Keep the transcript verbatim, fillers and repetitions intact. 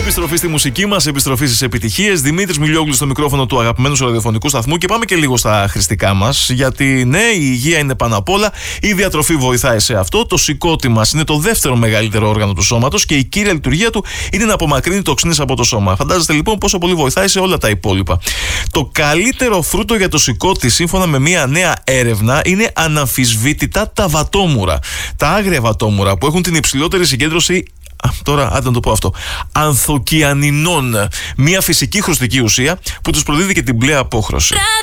Επιστροφή στη μουσική μας, επιστροφή στις επιτυχίες. Δημήτρης Μιλιόγλου στο μικρόφωνο του αγαπημένου σου ραδιοφωνικού σταθμού και πάμε και λίγο στα χρηστικά μας. Γιατί ναι, η υγεία είναι πάνω απ' όλα. Η διατροφή βοηθάει σε αυτό. Το σηκώτη μας είναι το δεύτερο μεγαλύτερο όργανο του σώματος και η κύρια λειτουργία του είναι να απομακρύνει τοξίνες από το σώμα. Φαντάζεστε λοιπόν πόσο πολύ βοηθάει σε όλα τα υπόλοιπα. Το καλύτερο φρούτο για το σηκώτη, σύμφωνα με μια νέα έρευνα, είναι αναμφισβήτητα τα βατόμουρα. Τα άγρια βατόμουρα που έχουν την υψηλότερη συγκέντρωση. Α, τώρα, άντε να το πω αυτό. Ανθοκιανινών. Μια φυσική χρωστική ουσία που τους προδίδει και την μπλε απόχρωση.